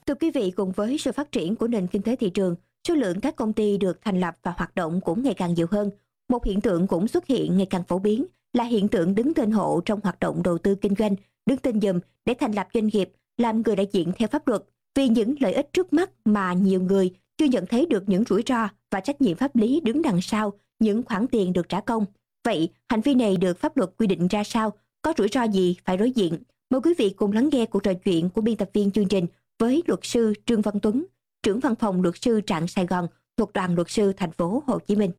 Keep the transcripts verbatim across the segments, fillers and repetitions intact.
Thưa quý vị, cùng với sự phát triển của nền kinh tế thị trường, số lượng các công ty được thành lập và hoạt động cũng ngày càng nhiều hơn. Một hiện tượng cũng xuất hiện ngày càng phổ biến là hiện tượng đứng tên hộ trong hoạt động đầu tư kinh doanh, đứng tên giùm để thành lập doanh nghiệp, làm người đại diện theo pháp luật. Vì những lợi ích trước mắt mà nhiều người chưa nhận thấy được những rủi ro và trách nhiệm pháp lý đứng đằng sau những khoản tiền được trả công. Vậy, hành vi này được pháp luật quy định ra sao? Có rủi ro gì phải đối diện? Mời quý vị cùng lắng nghe cuộc trò chuyện của biên tập viên chương trình với luật sư Trương Văn Tuấn, trưởng văn phòng luật sư Trạng Sài Gòn thuộc Đoàn Luật sư Thành phố Hồ Chí Minh.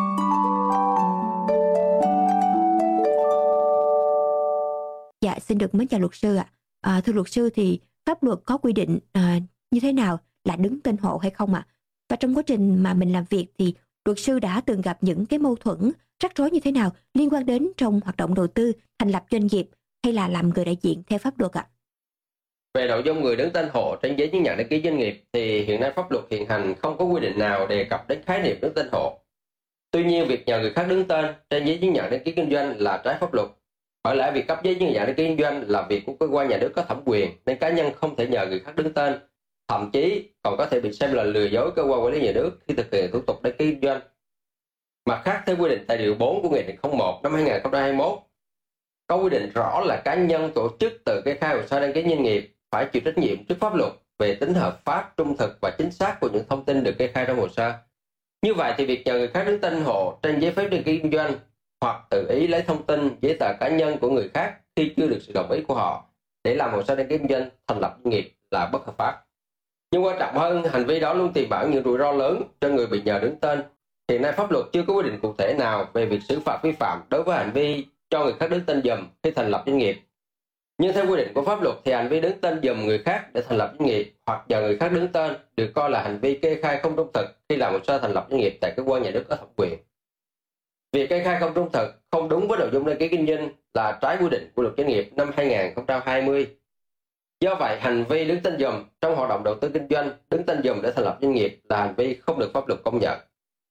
Dạ, xin được mến chào luật sư ạ. À, thưa luật sư, thì pháp luật có quy định à, như thế nào là đứng tên hộ hay không ạ? Và trong quá trình mà mình làm việc thì luật sư đã từng gặp những cái mâu thuẫn, rắc rối như thế nào liên quan đến trong hoạt động đầu tư, thành lập doanh nghiệp hay là làm người đại diện theo pháp luật ạ? Về nội dung người đứng tên hộ trên giấy chứng nhận đăng ký doanh nghiệp thì hiện nay pháp luật hiện hành không có quy định nào đề cập đến khái niệm đứng tên hộ. Tuy nhiên, việc nhờ người khác đứng tên trên giấy chứng nhận đăng ký kinh doanh là trái pháp luật. Bởi lẽ việc cấp giấy chứng nhận đăng ký kinh doanh là việc của cơ quan nhà nước có thẩm quyền, nên cá nhân không thể nhờ người khác đứng tên, thậm chí còn có thể bị xem là lừa dối cơ quan quản lý nhà nước khi thực hiện thủ tục đăng ký kinh doanh. Mặt khác, theo quy định tại điều bốn của Nghị định không một năm hai nghìn không trăm hai mươi mốt, có quy định rõ là cá nhân tổ chức tự kê khai hồ sơ đăng ký doanh nghiệp phải chịu trách nhiệm trước pháp luật về tính hợp pháp, trung thực và chính xác của những thông tin được kê khai trong hồ sơ. Như vậy thì việc nhờ người khác đứng tên hộ trên giấy phép đăng ký kinh doanh hoặc tự ý lấy thông tin, giấy tờ cá nhân của người khác khi chưa được sự đồng ý của họ để làm hồ sơ đăng ký kinh doanh, thành lập doanh nghiệp là bất hợp pháp. Nhưng quan trọng hơn, hành vi đó luôn tiềm ẩn những rủi ro lớn cho người bị nhờ đứng tên. Hiện nay pháp luật chưa có quy định cụ thể nào về việc xử phạt vi phạm đối với hành vi cho người khác đứng tên giùm khi thành lập doanh nghiệp. Nhưng theo quy định của pháp luật thì hành vi đứng tên giùm người khác để thành lập doanh nghiệp hoặc nhờ người khác đứng tên được coi là hành vi kê khai không trung thực khi làm hồ sơ thành lập doanh nghiệp tại cơ quan nhà nước có thẩm quyền. Việc kê khai không trung thực, không đúng với nội dung đăng ký kinh doanh là trái quy định của luật doanh nghiệp năm hai nghìn không trăm hai mươi. Do vậy, hành vi đứng tên giùm trong hoạt động đầu tư kinh doanh, đứng tên giùm để thành lập doanh nghiệp là hành vi không được pháp luật công nhận.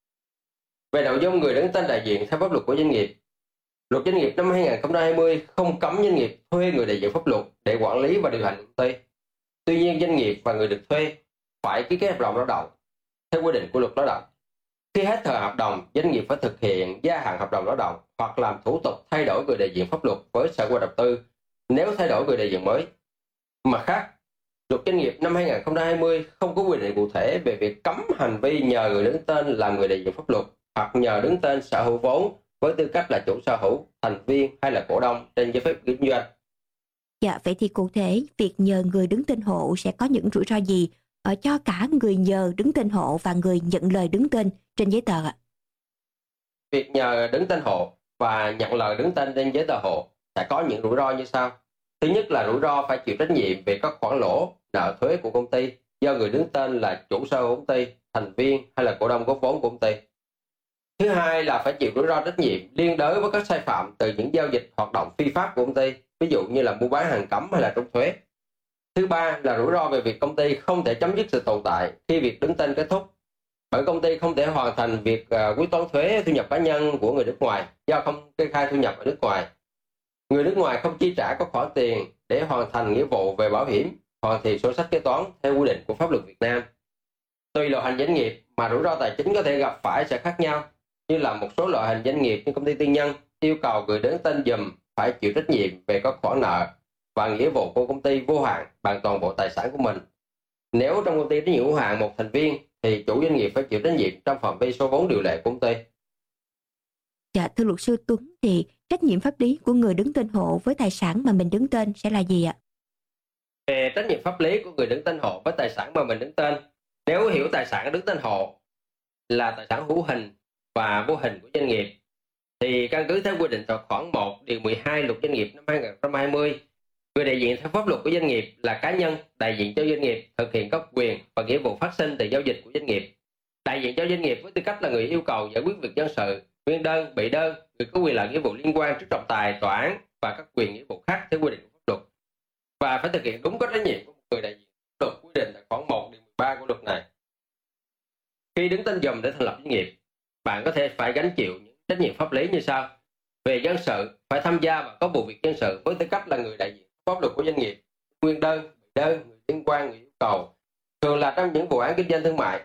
Về nội dung người đứng tên đại diện theo pháp luật của doanh nghiệp, luật doanh nghiệp năm hai nghìn không trăm hai mươi không cấm doanh nghiệp thuê người đại diện pháp luật để quản lý và điều hành công ty. Tuy nhiên, doanh nghiệp và người được thuê phải ký kết hợp đồng lao động theo quy định của luật lao động. Khi hết thời hợp đồng, doanh nghiệp phải thực hiện gia hạn hợp đồng lao động hoặc làm thủ tục thay đổi người đại diện pháp luật với Sở Kế hoạch Đầu tư nếu thay đổi người đại diện mới. Mặt khác, luật doanh nghiệp năm hai nghìn không trăm hai mươi không có quy định cụ thể về việc cấm hành vi nhờ người đứng tên làm người đại diện pháp luật hoặc nhờ đứng tên sở hữu vốn với tư cách là chủ sở hữu, thành viên hay là cổ đông trên giấy phép kinh doanh. Dạ, vậy thì cụ thể việc nhờ người đứng tên hộ sẽ có những rủi ro gì ở cho cả người nhờ đứng tên hộ và người nhận lời đứng tên trên giấy tờ ạ? Việc nhờ đứng tên hộ và nhận lời đứng tên trên giấy tờ hộ sẽ có những rủi ro như sau. Thứ nhất là rủi ro phải chịu trách nhiệm về các khoản lỗ, nợ thuế của công ty do người đứng tên là chủ sở hữu công ty, thành viên hay là cổ đông góp vốn của công ty. Thứ hai là phải chịu rủi ro trách nhiệm liên đới với các sai phạm từ những giao dịch hoạt động phi pháp của công ty, ví dụ như là mua bán hàng cấm hay là trốn thuế. Thứ ba là rủi ro về việc công ty không thể chấm dứt sự tồn tại khi việc đứng tên kết thúc, bởi công ty không thể hoàn thành việc uh, quyết toán thuế thu nhập cá nhân của người nước ngoài do không kê khai thu nhập ở nước ngoài. Người nước ngoài không chi trả các khoản tiền để hoàn thành nghĩa vụ về bảo hiểm, hoàn thiện sổ sách kế toán theo quy định của pháp luật Việt Nam. Tùy loại hình doanh nghiệp mà rủi ro tài chính có thể gặp phải sẽ khác nhau, như là một số loại hình doanh nghiệp như công ty tư nhân yêu cầu người đứng tên giùm phải chịu trách nhiệm về các khoản nợ và nghĩa vụ của công ty vô hạn bằng toàn bộ tài sản của mình. Nếu trong công ty trách nhiệm hữu hạn một thành viên thì chủ doanh nghiệp phải chịu trách nhiệm trong phạm vi số vốn điều lệ của công ty. Dạ, thưa luật sư Tuấn, thì trách nhiệm pháp lý của người đứng tên hộ với tài sản mà mình đứng tên sẽ là gì ạ? Về trách nhiệm pháp lý của người đứng tên hộ với tài sản mà mình đứng tên, nếu hiểu tài sản đứng tên hộ là tài sản hữu hình và vô hình của doanh nghiệp, thì căn cứ theo quy định tại khoản một điều mười hai luật doanh nghiệp năm hai nghìn không trăm hai mươi, người đại diện theo pháp luật của doanh nghiệp là cá nhân đại diện cho doanh nghiệp thực hiện các quyền và nghĩa vụ phát sinh từ giao dịch của doanh nghiệp. Đại diện cho doanh nghiệp với tư cách là người yêu cầu giải quyết việc dân sự, nguyên đơn, bị đơn, người có quyền lợi nghĩa vụ liên quan trước trọng tài, tòa án và các quyền nghĩa vụ khác theo quy định của pháp luật, và phải thực hiện đúng các trách nhiệm của một người đại diện pháp luật quy định tại khoản một điều mười ba của luật này. Khi đứng tên giùm để thành lập doanh nghiệp, bạn có thể phải gánh chịu những trách nhiệm pháp lý như sau. Về dân sự, phải tham gia vào các vụ việc dân sự với tư cách là người đại diện pháp luật của doanh nghiệp, nguyên đơn, bị đơn, người liên quan, người yêu cầu Thường là trong những vụ án kinh doanh thương mại,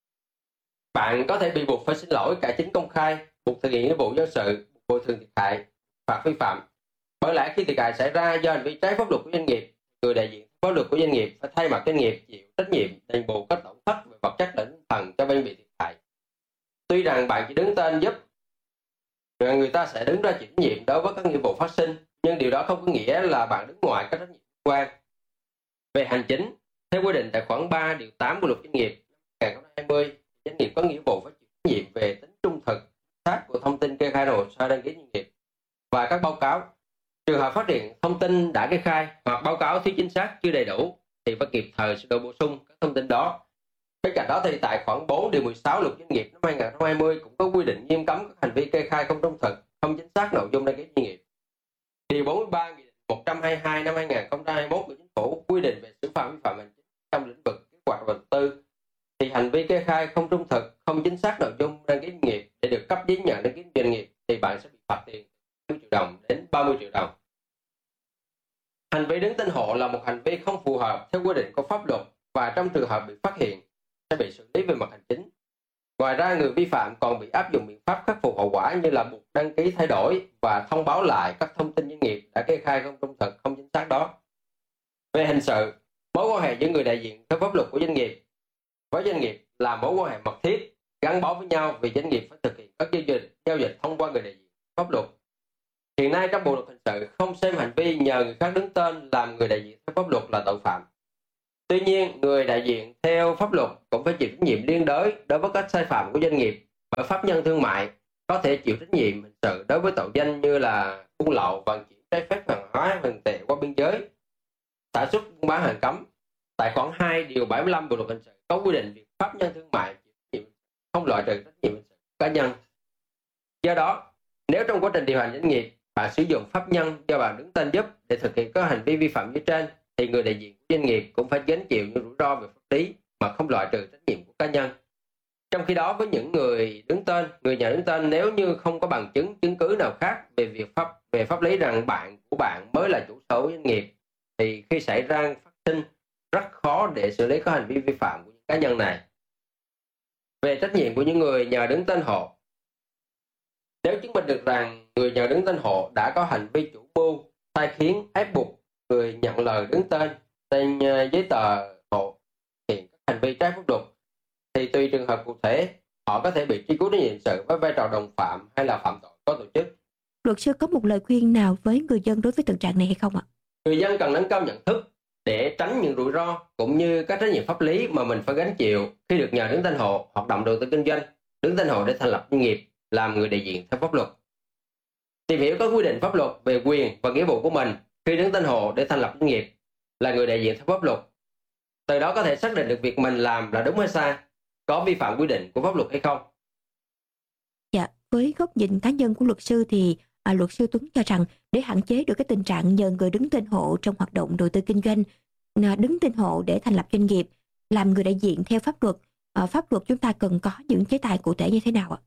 bạn có thể bị buộc phải xin lỗi cải chính công khai, buộc thực hiện nghĩa vụ dân sự, buộc bồi thường thiệt hại, phạt vi phạm. Bởi lẽ khi thiệt hại xảy ra do hành vi trái pháp luật của doanh nghiệp, người đại diện pháp luật của doanh nghiệp phải thay mặt doanh nghiệp chịu trách nhiệm đền bù các tổn thất về vật chất lẫn tinh thần cho bên bị thiệt hại. Tuy rằng bạn chỉ đứng tên giúp, người ta sẽ đứng ra chịu trách nhiệm đối với các nghĩa vụ phát sinh, nhưng điều đó không có nghĩa là bạn đứng ngoài các trách nhiệm liên quan. Về hành chính, theo quy định tại khoản ba điều tám của Luật Doanh nghiệp năm hai nghìn không trăm hai mươi, doanh nghiệp có nghĩa vụ phải chịu trách nhiệm về tính trung thực, xác của thông tin kê khai hồ sơ đăng ký doanh nghiệp và các báo cáo. Trường hợp phát hiện thông tin đã kê khai hoặc báo cáo thiếu chính xác, chưa đầy đủ thì phải kịp thời sửa đổi bổ sung các thông tin đó. Bên cạnh đó thì tại khoản bốn điều mười sáu Luật Doanh nghiệp năm hai nghìn không trăm hai mươi cũng có quy định nghiêm cấm các hành vi kê khai không trung thực, không chính xác nội dung đăng ký doanh nghiệp. Điều bốn mươi ba Nghị định một trăm hai mươi hai năm hai nghìn không trăm hai mươi mốt của Chính phủ quy định về xử phạt vi phạm hành chính trong lĩnh vực kế hoạch và đầu tư. Thì hành vi kê khai không trung thực, không chính xác nội dung đăng ký doanh nghiệp để được cấp giấy chứng nhận đăng ký doanh nghiệp thì bạn sẽ bị phạt tiền từ hai mươi triệu đồng đến ba mươi triệu đồng. Hành vi đứng tên hộ là một hành vi không phù hợp theo quy định của pháp luật và trong trường hợp bị phát hiện sẽ bị xử lý về mặt hành chính. Ngoài ra, người vi phạm còn bị áp dụng biện pháp khắc phục hậu quả như là buộc đăng ký thay đổi và thông báo lại các thông tin doanh nghiệp đã kê khai không trung thực, không chính xác đó. Về hình sự, mối quan hệ giữa người đại diện theo pháp luật của doanh nghiệp với doanh nghiệp là mối quan hệ mật thiết, gắn bó với nhau vì doanh nghiệp phải thực hiện các giao dịch, giao dịch thông qua người đại diện pháp luật. Hiện nay trong Bộ luật hình sự không xem hành vi nhờ người khác đứng tên làm người đại diện theo pháp luật là tội phạm. Tuy nhiên, người đại diện theo pháp luật cũng phải chịu trách nhiệm liên đới đối với các sai phạm của doanh nghiệp, bởi pháp nhân thương mại có thể chịu trách nhiệm hình sự đối với tội danh như là buôn lậu, vận chuyển trái phép hàng hóa tiền tệ qua biên giới, sản xuất buôn bán hàng cấm. Tại khoản hai điều bảy mươi lăm Bộ luật hình sự có quy định việc pháp nhân thương mại chịu trách nhiệm không loại trừ trách nhiệm hình sự cá nhân. Do đó, nếu trong quá trình điều hành doanh nghiệp bạn sử dụng pháp nhân do bạn đứng tên giúp để thực hiện các hành vi vi phạm như trên, thì người đại diện của doanh nghiệp cũng phải gánh chịu những rủi ro về pháp lý mà không loại trừ trách nhiệm của cá nhân. Trong khi đó, với những người đứng tên, người nhà đứng tên, nếu như không có bằng chứng, chứng cứ nào khác về việc pháp về pháp lý rằng bạn của bạn mới là chủ sở hữu doanh nghiệp, thì khi xảy ra phát sinh rất khó để xử lý các hành vi vi phạm của những cá nhân này. Về trách nhiệm của những người nhờ đứng tên hộ, nếu chứng minh được rằng người nhờ đứng tên hộ đã có hành vi chủ mưu, sai khiến, ép buộc người nhận lời đứng tên trên giấy tờ hộ thực hiện các hành vi trái pháp luật, thì tùy trường hợp cụ thể họ có thể bị truy cứu trách nhiệm hình sự với vai trò đồng phạm hay là phạm tội có tổ chức. Luật sư có một lời khuyên nào với người dân đối với tình trạng này hay không ạ? Người dân cần nâng cao nhận thức để tránh những rủi ro cũng như các trách nhiệm pháp lý mà mình phải gánh chịu khi được nhờ đứng tên hộ hoạt động đầu tư kinh doanh, đứng tên hộ để thành lập doanh nghiệp, làm người đại diện theo pháp luật. Tìm hiểu các quy định pháp luật về quyền và nghĩa vụ của mình khi đứng tên hộ để thành lập doanh nghiệp, là người đại diện theo pháp luật. Từ đó có thể xác định được việc mình làm là đúng hay sai, có vi phạm quy định của pháp luật hay không. Dạ, với góc nhìn cá nhân của luật sư thì à, luật sư Tuấn cho rằng để hạn chế được cái tình trạng nhờ người đứng tên hộ trong hoạt động đầu tư kinh doanh, à, đứng tên hộ để thành lập doanh nghiệp, làm người đại diện theo pháp luật, à, pháp luật chúng ta cần có những chế tài cụ thể như thế nào ạ?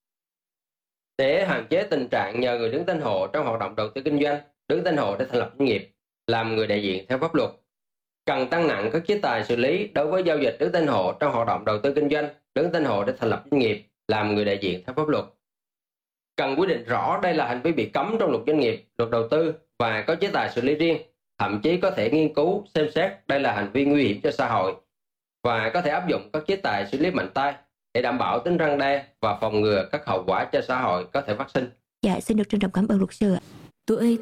Để hạn chế tình trạng nhờ người đứng tên hộ trong hoạt động đầu tư kinh doanh, đứng tên hộ để thành lập doanh nghiệp, làm người đại diện theo pháp luật, cần tăng nặng các chế tài xử lý đối với giao dịch đứng tên hộ trong hoạt động đầu tư kinh doanh, đứng tên hộ để thành lập doanh nghiệp, làm người đại diện theo pháp luật. Cần quy định rõ đây là hành vi bị cấm trong luật doanh nghiệp, luật đầu tư và có chế tài xử lý riêng, thậm chí có thể nghiên cứu xem xét đây là hành vi nguy hiểm cho xã hội và có thể áp dụng các chế tài xử lý mạnh tay để đảm bảo tính răn đe và phòng ngừa các hậu quả cho xã hội có thể phát sinh. Dạ, xin được trân trọng cảm ơn luật sư ạ. Tuổi